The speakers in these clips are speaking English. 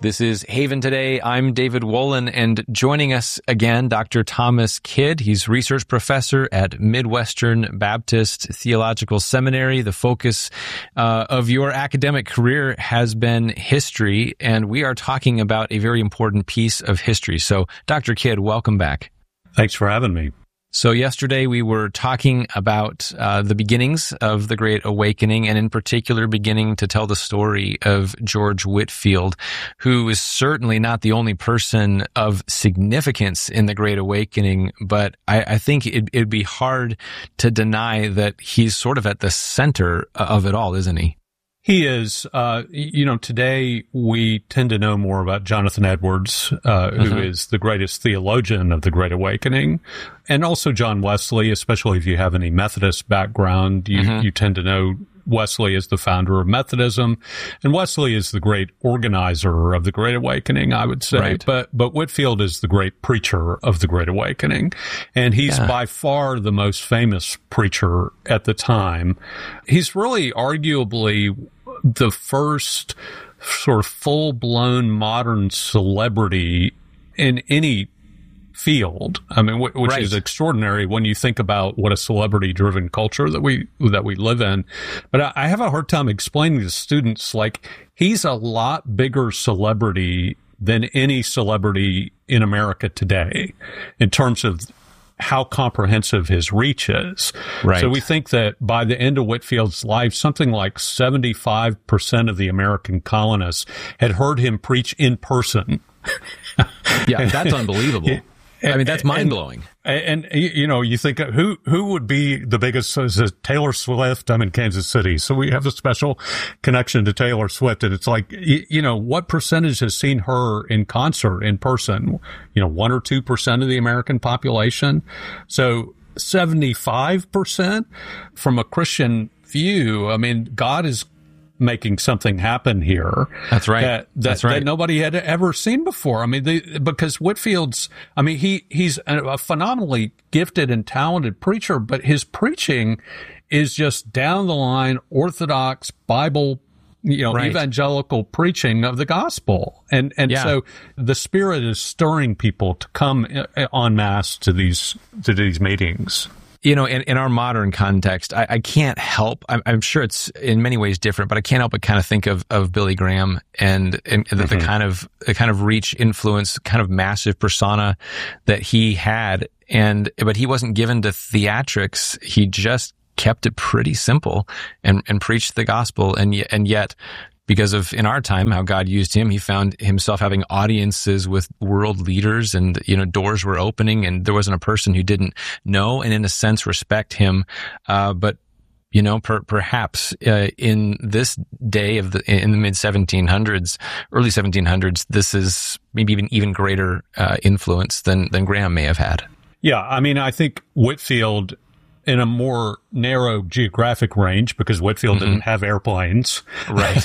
This is Haven Today. I'm David Wolin, and joining us again, Dr. Thomas Kidd. He's research professor at Midwestern Baptist Theological Seminary. The focus of your academic career has been history, and we are talking about a very important piece of history. So, Dr. Kidd, welcome back. Thanks for having me. So yesterday we were talking about the beginnings of the Great Awakening, and in particular beginning to tell the story of George Whitefield, who is certainly not the only person of significance in the Great Awakening, but I think it'd be hard to deny that he's sort of at the center of it all, isn't he? He is. Today we tend to know more about Jonathan Edwards, who is the greatest theologian of the Great Awakening, and also John Wesley, especially if you have any Methodist background. You tend to know Wesley is the founder of Methodism, and Wesley is the great organizer of the Great Awakening, I would say. Right. But Whitefield is the great preacher of the Great Awakening, and he's by far the most famous preacher at the time. He's really arguably the first sort of full-blown modern celebrity in any field. I mean, which is extraordinary when you think about what a celebrity-driven culture that we live in. But I have a hard time explaining to students, like, he's a lot bigger celebrity than any celebrity in America today in terms of how comprehensive his reach is. Right. So we think that by the end of Whitefield's life, something like 75% of the American colonists had heard him preach in person. Yeah, that's unbelievable. I mean, that's mind-blowing. And you think, who would be the biggest? Is it Taylor Swift? I'm in Kansas City, so we have a special connection to Taylor Swift. And it's like, what percentage has seen her in concert, in person? 1 or 2% of the American population. So 75% from a Christian view. I mean, God is making something happen here. That's right. That nobody had ever seen before. I mean, because Whitefield's, he's a phenomenally gifted and talented preacher, but his preaching is just down the line, Orthodox Bible, evangelical preaching of the gospel. And so the Spirit is stirring people to come en masse to these meetings. In our modern context, I can't help, I'm sure it's in many ways different, but I can't help but kind of think of Billy Graham and the kind of reach, influence, kind of massive persona that he had. But he wasn't given to theatrics. He just kept it pretty simple and preached the gospel. And yet, because of, in our time, how God used him, he found himself having audiences with world leaders, and, doors were opening, and there wasn't a person who didn't know and, in a sense, respect him. But perhaps in this day in the mid 1700s, early 1700s, this is maybe even greater influence than Graham may have had. Yeah, I think Whitefield, in a more narrow geographic range, because Whitefield didn't have airplanes. Right.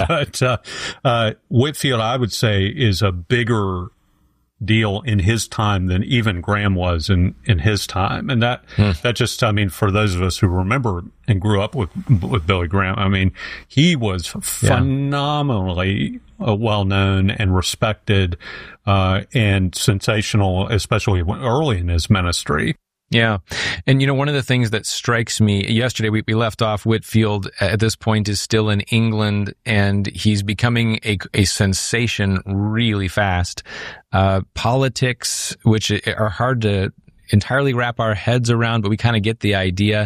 But Whitefield, I would say, is a bigger deal in his time than even Graham was in his time. And that just, for those of us who remember and grew up with Billy Graham, he was phenomenally well-known and respected, and sensational, especially early in his ministry. Yeah. And, one of the things that strikes me, yesterday we left off, Whitefield at this point is still in England, and he's becoming a sensation really fast. Politics, which are hard to entirely wrap our heads around, but we kind of get the idea.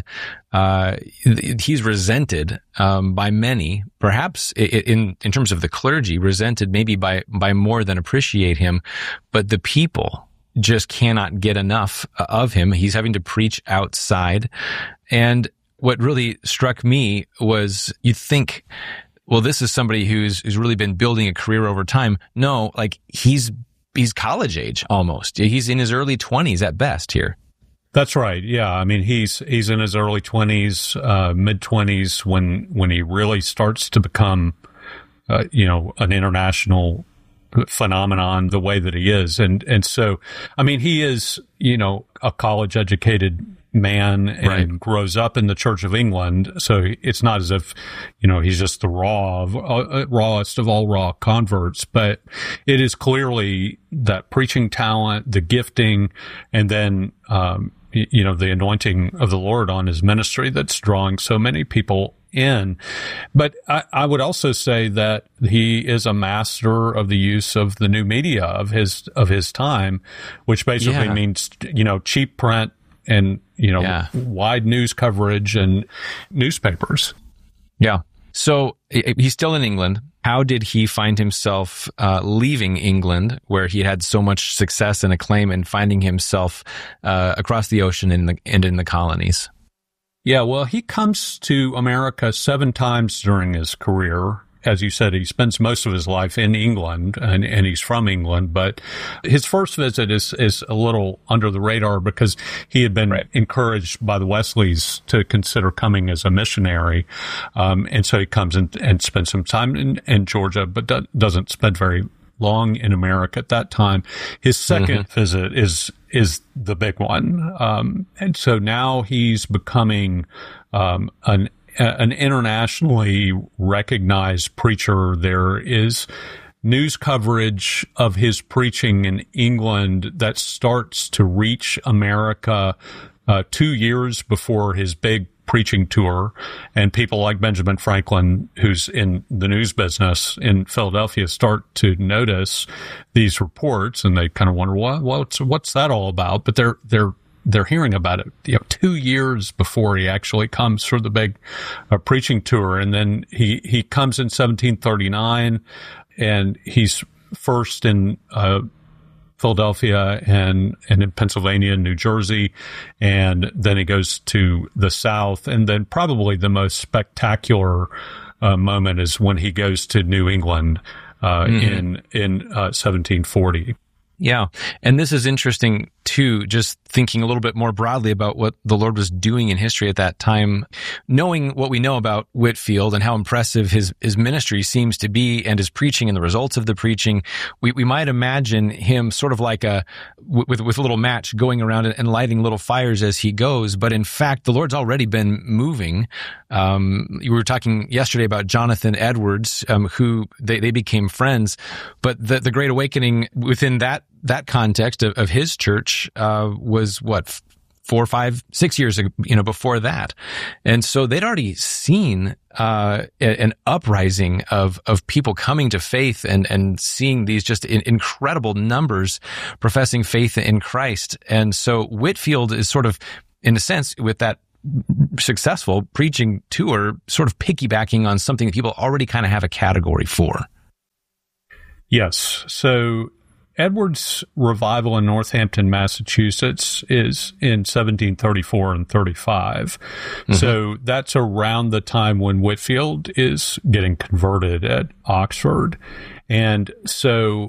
He's resented by many, perhaps in terms of the clergy, resented maybe by more than appreciate him, but the people just cannot get enough of him. He's having to preach outside. And what really struck me was, you think, well, this is somebody who's really been building a career over time. No, like he's college age almost. He's in his early 20s at best here. That's right. Yeah. He's in his early 20s, mid 20s when he really starts to become, an international phenomenon the way that he is. And so, he is, a college educated man and grows up in the Church of England. So it's not as if, he's just the rawest of all raw converts, but it is clearly that preaching talent, the gifting, and then, the anointing of the Lord on his ministry that's drawing so many people in. But I would also say that he is a master of the use of the new media of his time, which basically means, cheap print and, wide news coverage and newspapers. Yeah. So he's still in England. How did he find himself leaving England, where he had so much success and acclaim, and finding himself across the ocean and in the colonies? Yeah, well, he comes to America 7 times during his career. As you said, he spends most of his life in England, and he's from England. But his first visit is a little under the radar because he had been encouraged by the Wesleys to consider coming as a missionary. And so he comes and spends some time in Georgia, but doesn't spend very long in America at that time. His second visit is the big one. And so now he's becoming an internationally recognized preacher. There is news coverage of his preaching in England that starts to reach America 2 years before his big preaching tour, and people like Benjamin Franklin, who's in the news business in Philadelphia, start to notice these reports, and they kind of wonder, what's that all about? But they're hearing about it, 2 years before he actually comes for the big preaching tour. And then he comes in 1739, and he's first in Philadelphia and in Pennsylvania and New Jersey. And then he goes to the South. And then probably the most spectacular moment is when he goes to New England in 1740. Yeah. And this is interesting too, just thinking a little bit more broadly about what the Lord was doing in history at that time, knowing what we know about Whitefield and how impressive his ministry seems to be and his preaching and the results of the preaching. We might imagine him sort of like with a little match going around and lighting little fires as he goes. But in fact, the Lord's already been moving. You were talking yesterday about Jonathan Edwards, who they became friends, but the Great Awakening within that context of his church was 4, 5, 6 years before that. And so they'd already seen an uprising of people coming to faith and seeing these just incredible numbers professing faith in Christ. And so Whitefield is sort of, in a sense, with that successful preaching tour, sort of piggybacking on something that people already kind of have a category for. Yes. So Edwards' revival in Northampton, Massachusetts is in 1734 and 35. So that's around the time when Whitefield is getting converted at Oxford. And so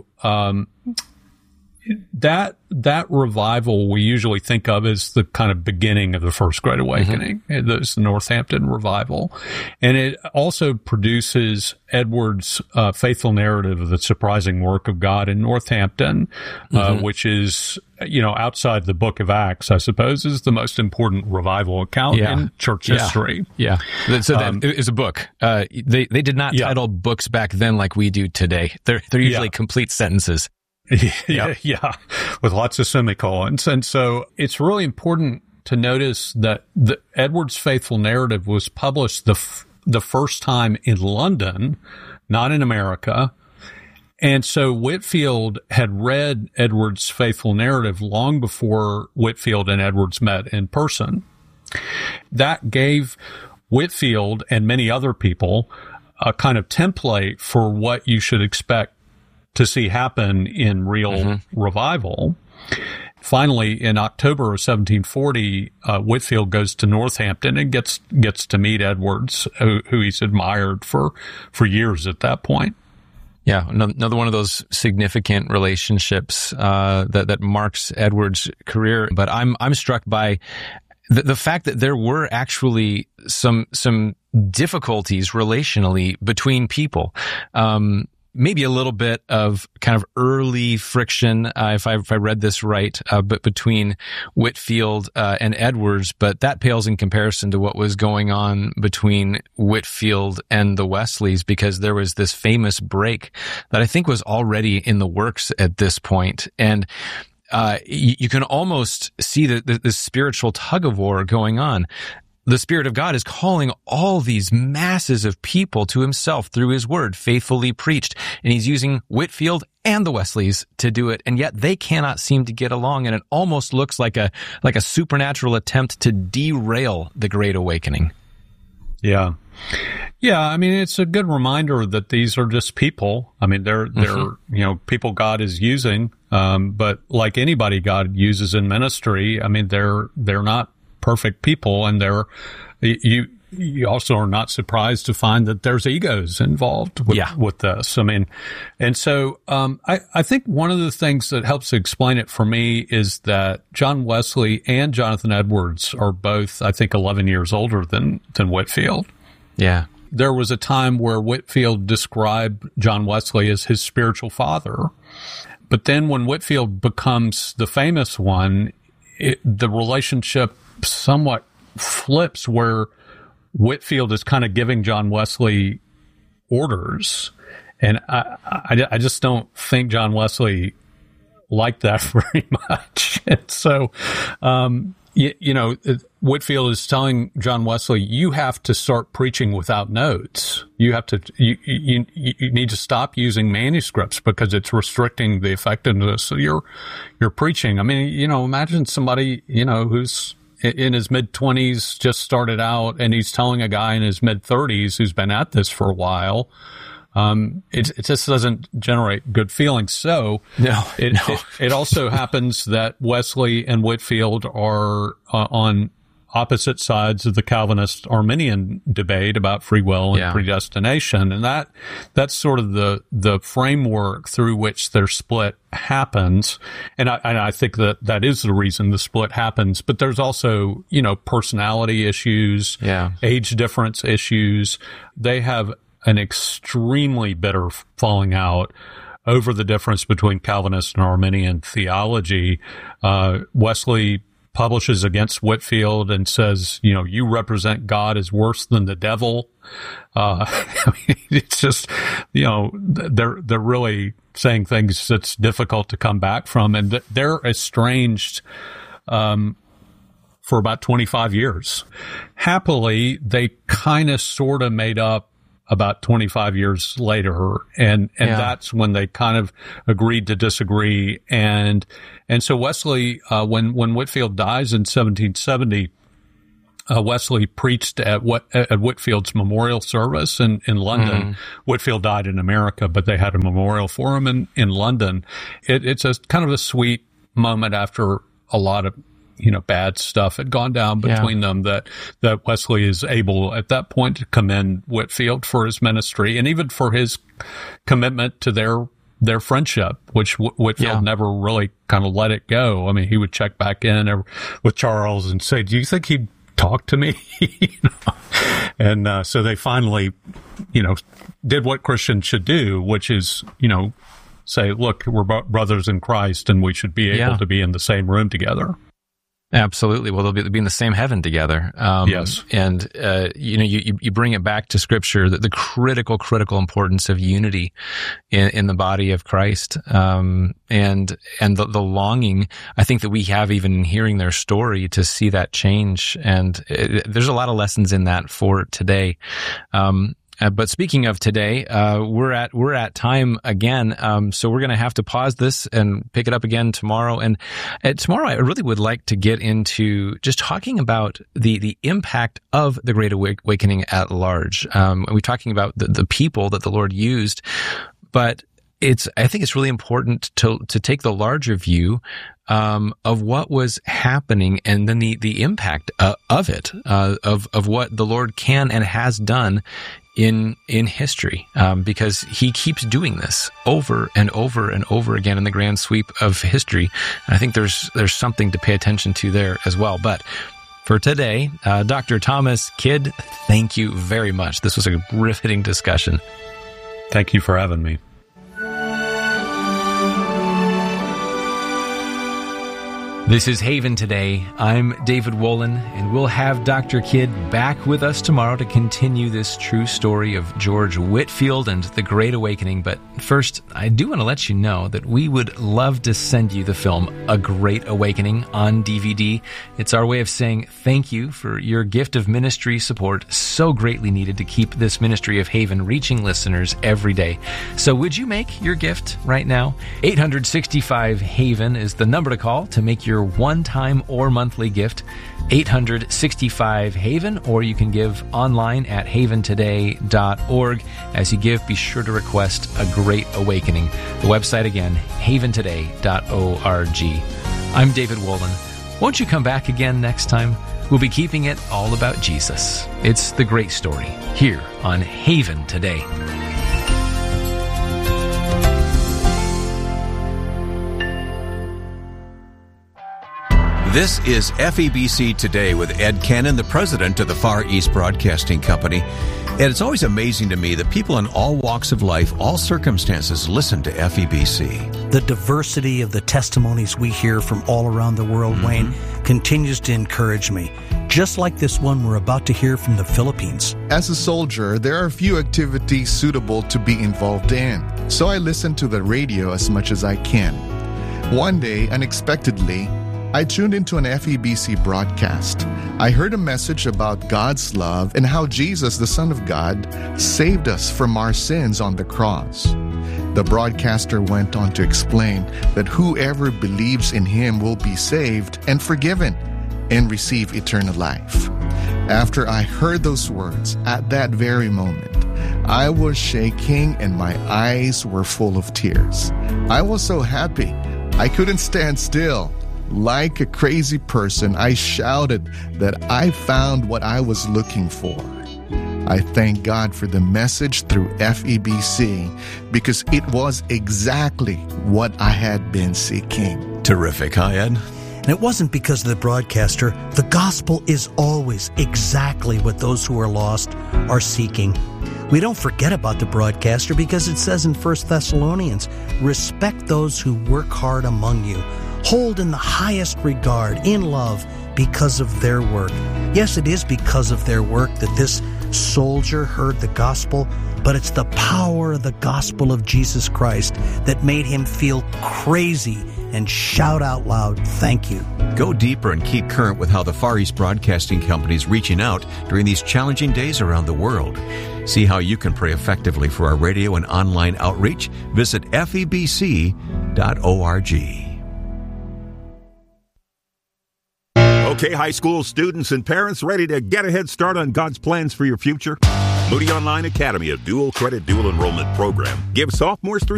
that revival we usually think of as the kind of beginning of the First Great Awakening. There's the Northampton revival. And it also produces Edwards' faithful narrative of the surprising work of God in Northampton, which is, outside the book of Acts, I suppose, is the most important revival account in church history. Yeah. So that is a book. They did not title books back then like we do today. They're usually complete sentences. Yeah, with lots of semicolons. And so it's really important to notice that the Edwards' faithful narrative was published the first time in London, not in America. And so Whitefield had read Edwards' faithful narrative long before Whitefield and Edwards met in person. That gave Whitefield and many other people a kind of template for what you should expect to see happen in real revival. Finally, in October of 1740, Whitefield goes to Northampton and gets to meet Edwards, who he's admired for years at that point. Yeah, another one of those significant relationships that marks Edwards' career. But I'm struck by the fact that there were actually some difficulties relationally between people. maybe a little bit of kind of early friction, if I read this right, but between Whitefield and Edwards, but that pales in comparison to what was going on between Whitefield and the Wesleys, because there was this famous break that I think was already in the works at this point. And you can almost see the spiritual tug of war going on. The Spirit of God is calling all these masses of people to himself through his word, faithfully preached. And he's using Whitefield and the Wesleys to do it. And yet they cannot seem to get along. And it almost looks like a supernatural attempt to derail the Great Awakening. Yeah. Yeah, I mean, it's a good reminder that these are just people. I mean, they're people God is using, but like anybody God uses in ministry, I mean, they're not perfect people, and you also are not surprised to find that there's egos involved with this. I mean, and so I think one of the things that helps explain it for me is that John Wesley and Jonathan Edwards are both, I think, 11 years older than Whitefield. Yeah. There was a time where Whitefield described John Wesley as his spiritual father. But then when Whitefield becomes the famous one, the relationship somewhat flips, where Whitefield is kind of giving John Wesley orders. And I just don't think John Wesley liked that very much. And so, Whitefield is telling John Wesley, you have to start preaching without notes. You have to, you need to stop using manuscripts because it's restricting the effectiveness of your preaching. I mean, imagine somebody, who's in his mid-20s, just started out, and he's telling a guy in his mid-30s who's been at this for a while. It just doesn't generate good feelings. So it also happens that Wesley and Whitefield are on opposite sides of the Calvinist Arminian debate about free will and predestination. And that's sort of the framework through which their split happens. And I think that is the reason the split happens. But there's also, personality issues, age difference issues. They have an extremely bitter falling out over the difference between Calvinist and Arminian theology. Wesley publishes against Whitefield and says, you represent God as worse than the devil. I mean, it's just, they're really saying things that's difficult to come back from, and they're estranged for about 25 years. Happily, they kind of sort of made up about 25 years later. And that's when they kind of agreed to disagree. And so Wesley, when Whitefield dies in 1770, Wesley preached at Whitefield's memorial service in London. Mm-hmm. Whitefield died in America, but they had a memorial for him in London. It's a kind of a sweet moment after a lot of bad stuff had gone down between them, that Wesley is able at that point to commend Whitefield for his ministry and even for his commitment to their friendship, which Whitefield never really kind of let it go. I mean, he would check back in with Charles and say, do you think he'd talk to me? And so they finally, did what Christians should do, which is, say, look, we're brothers in Christ and we should be able to be in the same room together. Absolutely. Well, they'll be in the same heaven together. Yes. And, you bring it back to Scripture, the critical importance of unity in the body of Christ. And the longing, I think, that we have even in hearing their story to see that change. And there's a lot of lessons in that for today. But speaking of today, we're at time again. So we're going to have to pause this and pick it up again tomorrow. And tomorrow, I really would like to get into just talking about the impact of the Great Awakening at large. We're talking about the people that the Lord used, but I think it's really important to take the larger view of what was happening, and then the impact of it, of what the Lord can and has done in history, because he keeps doing this over and over and over again in the grand sweep of history. And I think there's something to pay attention to there as well. But for today, Dr. Thomas Kidd, thank you very much. This was a riveting discussion. Thank you for having me. This is Haven Today. I'm David Wolin, and we'll have Dr. Kidd back with us tomorrow to continue this true story of George Whitefield and the Great Awakening. But first, I do want to let you know that we would love to send you the film A Great Awakening on DVD. It's our way of saying thank you for your gift of ministry support, so greatly needed to keep this ministry of Haven reaching listeners every day. So would you make your gift right now? 865-HAVEN is the number to call to make your one-time or monthly gift. 865-HAVEN, or you can give online at haventoday.org. As you give, be sure to request A Great Awakening. The website again, haventoday.org. I'm David Wolin. Won't you come back again next time? We'll be keeping it all about Jesus. It's the great story here on Haven Today. This is FEBC Today with Ed Cannon, the president of the Far East Broadcasting Company. And it's always amazing to me that people in all walks of life, all circumstances, listen to FEBC. The diversity of the testimonies we hear from all around the world, Wayne, continues to encourage me. Just like this one we're about to hear from the Philippines. As a soldier, there are few activities suitable to be involved in, so I listen to the radio as much as I can. One day, unexpectedly, I tuned into an FEBC broadcast. I heard a message about God's love and how Jesus, the Son of God, saved us from our sins on the cross. The broadcaster went on to explain that whoever believes in Him will be saved and forgiven and receive eternal life. After I heard those words, at that very moment, I was shaking and my eyes were full of tears. I was so happy, I couldn't stand still. Like a crazy person, I shouted that I found what I was looking for. I thank God for the message through FEBC because it was exactly what I had been seeking. Terrific, huh, Ed? And it wasn't because of the broadcaster. The gospel is always exactly what those who are lost are seeking. We don't forget about the broadcaster because it says in 1 Thessalonians, respect those who work hard among you. Hold in the highest regard, in love, because of their work. Yes, it is because of their work that this soldier heard the gospel, but it's the power of the gospel of Jesus Christ that made him feel crazy and shout out loud, thank you. Go deeper and keep current with how the Far East Broadcasting Company is reaching out during these challenging days around the world. See how you can pray effectively for our radio and online outreach. Visit febc.org. Okay, high school students and parents ready to get a head start on God's plans for your future? Moody Online Academy, a dual credit, dual enrollment program, gives sophomores through